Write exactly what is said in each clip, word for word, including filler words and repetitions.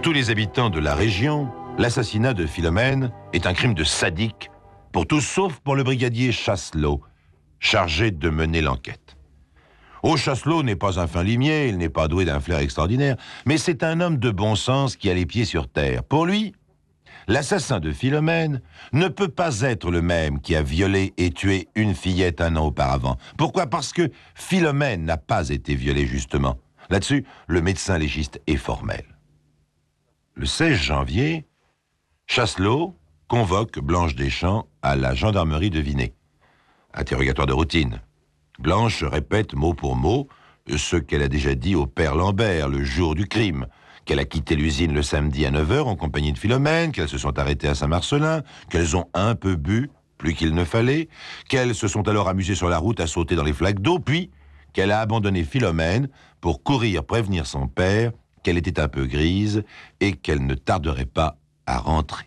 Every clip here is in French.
tous les habitants de la région, l'assassinat de Philomène est un crime de sadique pour tous sauf pour le brigadier Chasselot, chargé de mener l'enquête. Oh, Chasselot n'est pas un fin limier, il n'est pas doué d'un flair extraordinaire, mais c'est un homme de bon sens qui a les pieds sur terre. Pour lui, l'assassin de Philomène ne peut pas être le même qui a violé et tué une fillette un an auparavant. Pourquoi? Parce que Philomène n'a pas été violée, justement. Là-dessus, le médecin légiste est formel. Le seize janvier, Chasselot convoque Blanche Deschamps à la gendarmerie de Vinay. Interrogatoire de routine. Blanche répète mot pour mot ce qu'elle a déjà dit au père Lambert le jour du crime, qu'elle a quitté l'usine le samedi à neuf heures en compagnie de Philomène, qu'elles se sont arrêtées à Saint-Marcelin, qu'elles ont un peu bu, plus qu'il ne fallait, qu'elles se sont alors amusées sur la route à sauter dans les flaques d'eau, puis qu'elle a abandonné Philomène pour courir prévenir son père qu'elle était un peu grise et qu'elle ne tarderait pas à rentrer.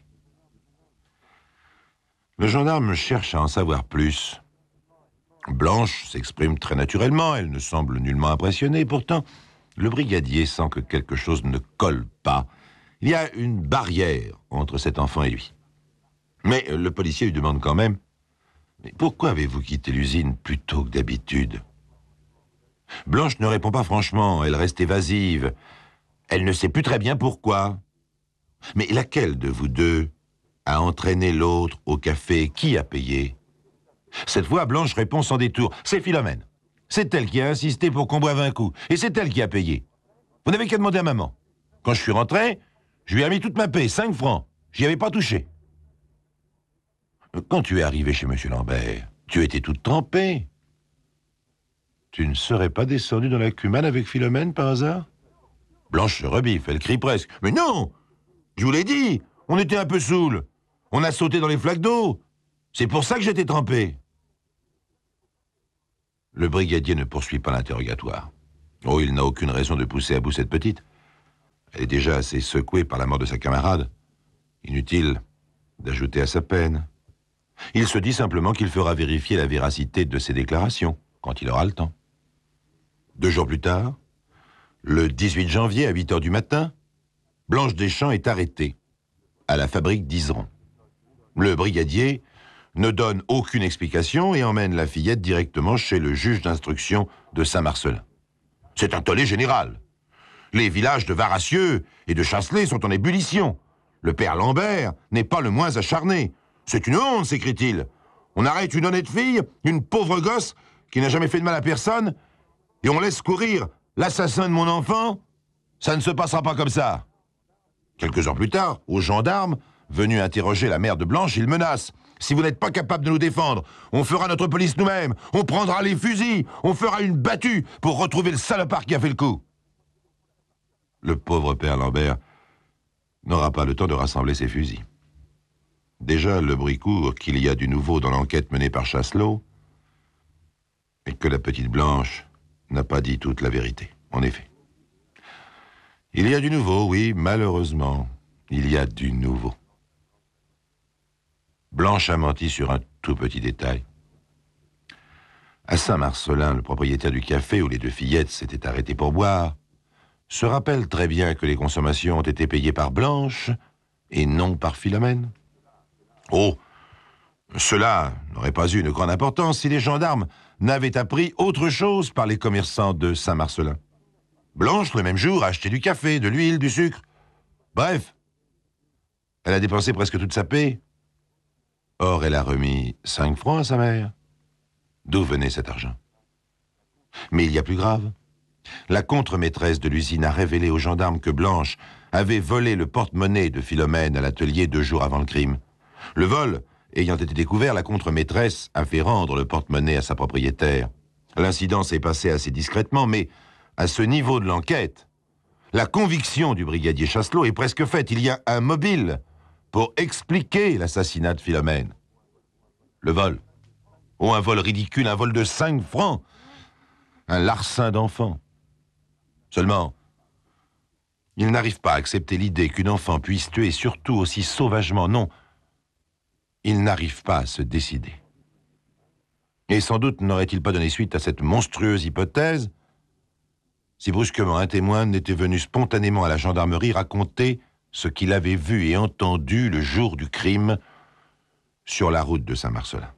Le gendarme cherche à en savoir plus. Blanche s'exprime très naturellement, elle ne semble nullement impressionnée. Pourtant, le brigadier sent que quelque chose ne colle pas. Il y a une barrière entre cet enfant et lui. Mais le policier lui demande quand même « Pourquoi avez-vous quitté l'usine plus tôt que d'habitude ?» Blanche ne répond pas franchement, elle reste évasive. Elle ne sait plus très bien pourquoi. Mais laquelle de vous deux a entraîné l'autre au café? Qui a payé? Cette fois, Blanche répond sans détour. C'est Philomène. C'est elle qui a insisté pour qu'on boive un coup. Et c'est elle qui a payé. Vous n'avez qu'à demander à maman. Quand je suis rentré, je lui ai remis toute ma paie, cinq francs. J'y avais pas touché. Quand tu es arrivé chez M. Lambert, tu étais toute trempée. Tu ne serais pas descendu dans la Cumane avec Philomène par hasard? Blanche se rebiffe, elle crie presque. Mais non! Je vous l'ai dit, on était un peu saoul. On a sauté dans les flaques d'eau. C'est pour ça que j'étais trempé. Le brigadier ne poursuit pas l'interrogatoire. Oh, il n'a aucune raison de pousser à bout cette petite. Elle est déjà assez secouée par la mort de sa camarade. Inutile d'ajouter à sa peine. Il se dit simplement qu'il fera vérifier la véracité de ses déclarations, quand il aura le temps. Deux jours plus tard, le dix-huit janvier à huit heures du matin, Blanche Deschamps est arrêtée à la fabrique d'Iseron. Le brigadier ne donne aucune explication et emmène la fillette directement chez le juge d'instruction de Saint-Marcelin. C'est un tollé général. Les villages de Varassieux et de Chasselet sont en ébullition. Le père Lambert n'est pas le moins acharné. C'est une honte, s'écrie-t-il. On arrête une honnête fille, une pauvre gosse qui n'a jamais fait de mal à personne, et on laisse courir l'assassin de mon enfant? Ça ne se passera pas comme ça. Quelques heures plus tard, aux gendarmes, venu interroger la mère de Blanche, il menace. Si vous n'êtes pas capable de nous défendre, on fera notre police nous-mêmes, on prendra les fusils, on fera une battue pour retrouver le salopard qui a fait le coup. Le pauvre père Lambert n'aura pas le temps de rassembler ses fusils. Déjà, le bruit court qu'il y a du nouveau dans l'enquête menée par Chasselot, et que la petite Blanche n'a pas dit toute la vérité, en effet. Il y a du nouveau, oui, malheureusement, il y a du nouveau. Blanche a menti sur un tout petit détail. À Saint-Marcelin, le propriétaire du café où les deux fillettes s'étaient arrêtées pour boire, se rappelle très bien que les consommations ont été payées par Blanche et non par Philomène. Oh, cela n'aurait pas eu une grande importance si les gendarmes n'avaient appris autre chose par les commerçants de Saint-Marcelin. Blanche, le même jour, a acheté du café, de l'huile, du sucre. Bref, elle a dépensé presque toute sa paie. Or, elle a remis cinq francs à sa mère. D'où venait cet argent? Mais il y a plus grave. La contre-maîtresse de l'usine a révélé aux gendarmes que Blanche avait volé le porte-monnaie de Philomène à l'atelier deux jours avant le crime. Le vol ayant été découvert, la contre-maîtresse a fait rendre le porte-monnaie à sa propriétaire. L'incident s'est passé assez discrètement, mais à ce niveau de l'enquête, la conviction du brigadier Chasselot est presque faite. Il y a un mobile pour expliquer l'assassinat de Philomène. Le vol. Oh, un vol ridicule, un vol de cinq francs. Un larcin d'enfant. Seulement, il n'arrive pas à accepter l'idée qu'une enfant puisse tuer, surtout aussi sauvagement. Non, il n'arrive pas à se décider. Et sans doute n'aurait-il pas donné suite à cette monstrueuse hypothèse si brusquement un témoin n'était venu spontanément à la gendarmerie raconter ce qu'il avait vu et entendu le jour du crime sur la route de Saint-Marcellin.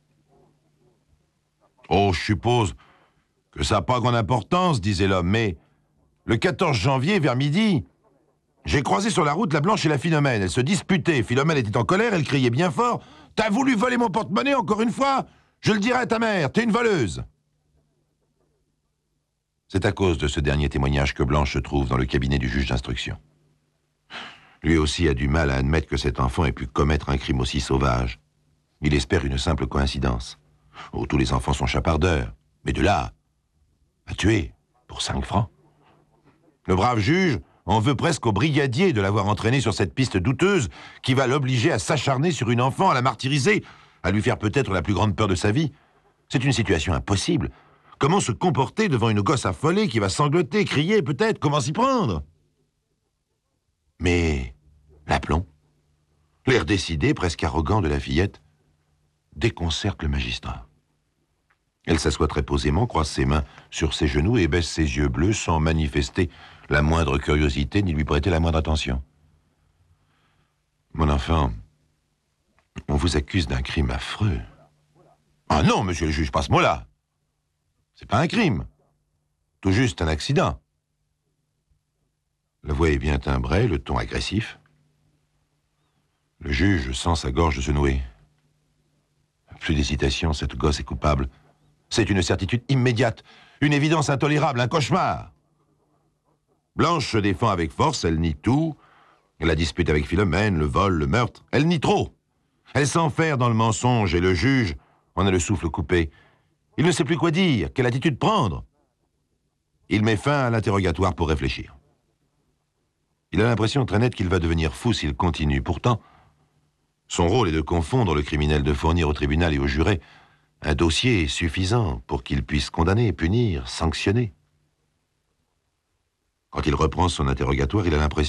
« Oh, je suppose que ça n'a pas grande importance, disait l'homme, mais le quatorze janvier, vers midi, j'ai croisé sur la route la Blanche et la Philomène. Elles se disputaient. Philomène était en colère, elle criait bien fort. « T'as voulu voler mon porte-monnaie encore une fois? Je le dirai à ta mère, t'es une voleuse !» C'est à cause de ce dernier témoignage que Blanche se trouve dans le cabinet du juge d'instruction. Lui aussi a du mal à admettre que cet enfant ait pu commettre un crime aussi sauvage. Il espère une simple coïncidence. Oh, tous les enfants sont chapardeurs, mais de là à tuer pour cinq francs. Le brave juge en veut presque au brigadier de l'avoir entraîné sur cette piste douteuse qui va l'obliger à s'acharner sur une enfant, à la martyriser, à lui faire peut-être la plus grande peur de sa vie. C'est une situation impossible. Comment se comporter devant une gosse affolée qui va sangloter, crier peut-être? Comment s'y prendre? Mais l'aplomb, l'air décidé, presque arrogant de la fillette, déconcerte le magistrat. Elle s'assoit très posément, croise ses mains sur ses genoux et baisse ses yeux bleus sans manifester la moindre curiosité ni lui prêter la moindre attention. « Mon enfant, on vous accuse d'un crime affreux. »« Ah non, monsieur le juge, pas ce mot-là. C'est pas un crime. Tout juste un accident. » La voix est bien timbrée, le ton agressif. Le juge sent sa gorge se nouer. Plus d'hésitation, cette gosse est coupable. C'est une certitude immédiate, une évidence intolérable, un cauchemar. Blanche se défend avec force, elle nie tout. La dispute avec Philomène, le vol, le meurtre, elle nie trop. Elle s'enferre dans le mensonge et le juge en a le souffle coupé. Il ne sait plus quoi dire, quelle attitude prendre. Il met fin à l'interrogatoire pour réfléchir. Il a l'impression très nette qu'il va devenir fou s'il continue. Pourtant, son rôle est de confondre le criminel, de fournir au tribunal et aux jurés un dossier suffisant pour qu'il puisse condamner, punir, sanctionner. Quand il reprend son interrogatoire, il a l'impression